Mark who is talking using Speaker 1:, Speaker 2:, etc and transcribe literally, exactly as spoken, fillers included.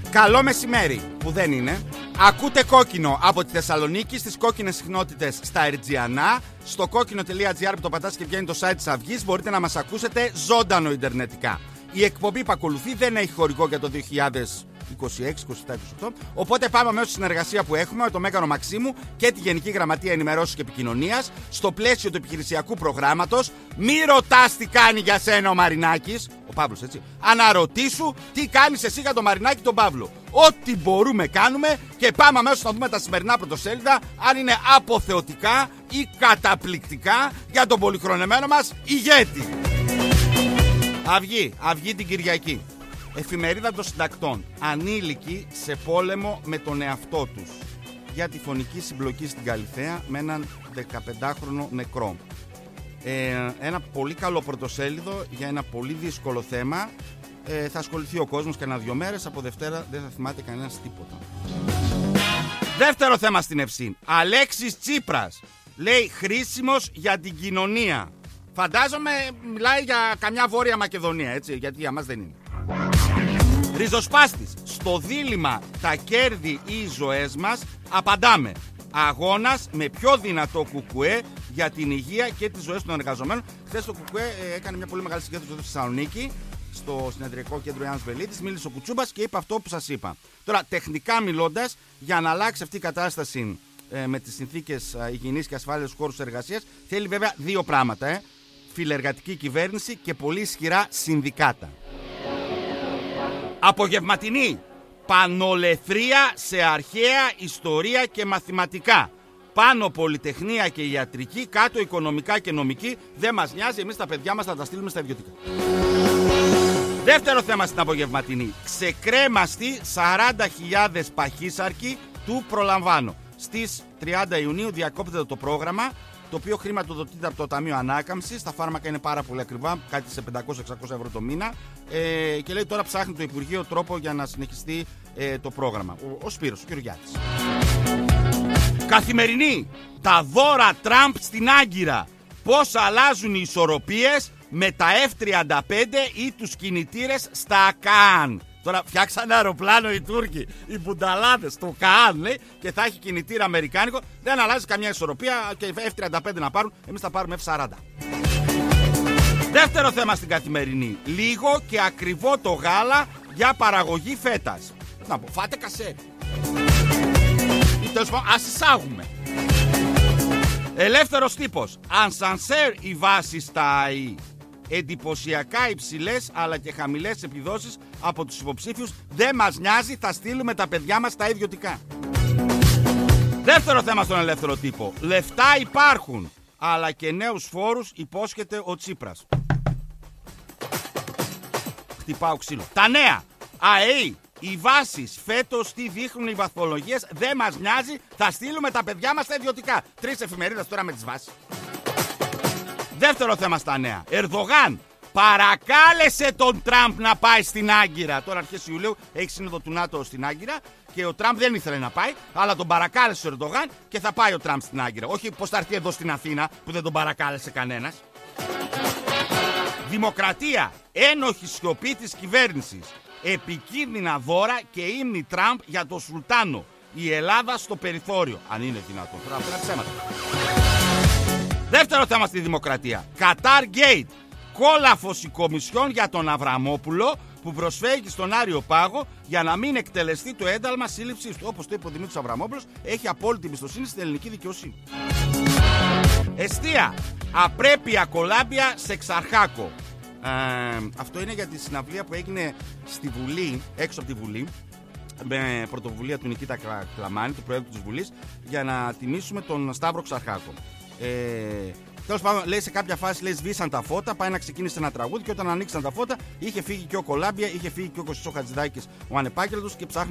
Speaker 1: Καλό μεσημέρι, που δεν είναι. Ακούτε Κόκκινο από τη Θεσσαλονίκη, στις κόκκινες συχνότητες στα Ερτζιανά. Στο κόκκινο τελεία τζι άρ που το πατάς και βγαίνει το site της Αυγής, μπορείτε να μας ακούσετε ζωντανό ιντερνετικά. Η εκπομπή που ακολουθεί δεν έχει χορηγό για το δύο χιλιάδες είκοσι έξι είκοσι επτά είκοσι οκτώ. Οπότε πάμε αμέσως στη συνεργασία που έχουμε με τον Μέγαρο Μαξίμου και τη Γενική Γραμματεία Ενημερώσεως και Επικοινωνίας στο πλαίσιο του επιχειρησιακού προγράμματος. Μη ρωτάς τι κάνει για σένα ο Μαρινάκης. Ο Παύλος, έτσι. Αναρωτήσου τι κάνεις εσύ για τον Μαρινάκη τον Παύλο. Ό,τι μπορούμε κάνουμε και πάμε αμέσως να δούμε τα σημερινά πρωτοσέλιδα αν είναι αποθεωτικά ή καταπληκτικά για τον πολυχρονεμένο μας ηγέτη. Αυγή, Αυγή την Κυριακή. Εφημερίδα των συντακτών. Ανήλικοι σε πόλεμο με τον εαυτό τους για τη φωνική συμπλοκή στην Καλιθέα με έναν δεκαπεντάχρονο νεκρό. Ε, ένα πολύ καλό πρωτοσέλιδο για ένα πολύ δύσκολο θέμα. Ε, θα ασχοληθεί ο κόσμος και ένα δυο μέρες. Από Δευτέρα δεν θα θυμάται κανένας τίποτα. Δεύτερο θέμα στην Ευσύν. Αλέξης Τσίπρας λέει χρήσιμος για την κοινωνία. Φαντάζομαι μιλάει για καμιά Βόρεια Μακεδονία, έτσι, γιατί για μας δεν είναι. Ριζοσπάστης. Στο δίλημμα τα κέρδη ή οι ζωές μας απαντάμε. Αγώνας με πιο δυνατό κουκουέ για την υγεία και τις ζωές των εργαζομένων. Χθες το κουκουέ ε, έκανε μια πολύ μεγάλη συγκέντρωση στη Θεσσαλονίκη, στο συνεδριακό κέντρο Ιάννης Βελίτης. Μίλησε ο Κουτσούμπας και είπε αυτό που σας είπα. Τώρα, τεχνικά μιλώντας, για να αλλάξει αυτή η κατάσταση ε, με τις συνθήκες ε, υγιεινής και ασφάλειας στους χώρους εργασίας, θέλει βέβαια δύο πράγματα. Ε. Φιλεργατική κυβέρνηση και πολύ ισχυρά συνδικάτα. Απογευματινή. Πανολεθρία σε αρχαία ιστορία και μαθηματικά. Πάνω πολυτεχνία και ιατρική, κάτω οικονομικά και νομική. Δεν μας νοιάζει, εμείς τα παιδιά μας θα τα στείλουμε στα ιδιωτικά. Δεύτερο θέμα στην απογευματινή. Ξεκρέμαστη σαράντα χιλιάδες παχύσαρκοι του προλαμβάνω. Στις τριάντα Ιουνίου διακόπτεται το πρόγραμμα, το οποίο χρηματοδοτείται από το Ταμείο Ανάκαμψης. Τα φάρμακα είναι πάρα πολύ ακριβά, κάτι σε πεντακόσια με εξακόσια ευρώ το μήνα. Ε, και λέει τώρα ψάχνει το Υπουργείο τρόπο για να συνεχιστεί ε, το πρόγραμμα. Ο, ο Σπύρος, ο κ. Γιάννης. Καθημερινή. Τα δώρα Τραμπ στην Άγκυρα. Πώς αλλάζουν οι ισορροπίες με τα εφ τριάντα πέντε ή τους κινητήρες στα ΚΑΑΝ. Τώρα φτιάξανε αεροπλάνο οι Τούρκοι, οι μπουνταλάδες, το ΚΑΑΝ λέει, και θα έχει κινητήρα αμερικάνικο. Δεν αλλάζει καμιά ισορροπία και εφ τριάντα πέντε να πάρουν, εμείς θα πάρουμε εφ σαράντα. Δεύτερο θέμα στην Καθημερινή. Λίγο και ακριβό το γάλα για παραγωγή φέτας. Να πω, φάτε κασέ. Ή τέλος πάντων, ας εισάγουμε. Ελεύθερος τύπος. Ανσανσέρ η βάση στα ΑΕΗ. Εντυπωσιακά υψηλές αλλά και χαμηλές επιδόσεις από τους υποψήφιους. Δεν μας νοιάζει, θα στείλουμε τα παιδιά μας στα ιδιωτικά. Δεύτερο θέμα στον ελεύθερο τύπο. Λεφτά υπάρχουν, αλλά και νέους φόρους υπόσχεται ο Τσίπρας. Χτυπάω ξύλο. Τα νέα. ΑΕΗ. Οι βάσεις φέτος τι δείχνουν οι βαθμολογίες, δεν μας νοιάζει, θα στείλουμε τα παιδιά μας στα ιδιωτικά. Τρεις εφημερίδες τώρα με τις βάσεις. Δεύτερο θέμα στα νέα. Ερδογάν παρακάλεσε τον Τραμπ να πάει στην Άγκυρα. Τώρα αρχές Ιουλίου έχει σύνοδο του ΝΑΤΟ στην Άγκυρα και ο Τραμπ δεν ήθελε να πάει, αλλά τον παρακάλεσε ο Ερδογάν και θα πάει ο Τραμπ στην Άγκυρα. Όχι πως θα έρθει εδώ στην Αθήνα που δεν τον παρακάλεσε κανένας. Δημοκρατία. Ένοχη σιωπή της κυβέρνησης. Επικίνδυνα δώρα και ύμνη Τραμπ για το Σουλτάνο. Η Ελλάδα στο περιθώριο. Αν είναι δυνατόν. Τώρα αυτά είναι ψέματα. Δεύτερο θέμα στη Δημοκρατία. Κατάρ Γκέιτ. Κόλαφος η Κομισιόν για τον Αβραμόπουλο που προσφέρει στον Άριο Πάγο για να μην εκτελεστεί το ένταλμα σύλληψης του. Όπως το είπε ο Δημήτρης Αβραμόπουλος, έχει απόλυτη εμπιστοσύνη στην ελληνική δικαιοσύνη. Εστία. Απρέπεια κολάμπια σε Ξαρχάκο. Ε, αυτό είναι για τη συναυλία που έγινε στη Βουλή, έξω από τη Βουλή, με πρωτοβουλία του Νικήτα Κλαμάνη, του Προέδρου της Βουλής, για να τιμήσουμε τον Σταύρο Ξαρχάκο. Ε, τέλος πάντων, λέει σε κάποια φάση, λέει, σβήσαν τα φώτα, πάει να ξεκίνησε ένα τραγούδι και όταν ανοίξαν τα φώτα είχε φύγει και ο Κολάμπια, είχε φύγει και ο Κωστής ο Χατζηδάκης, ο Ανεπάγγελτος και ψάχνει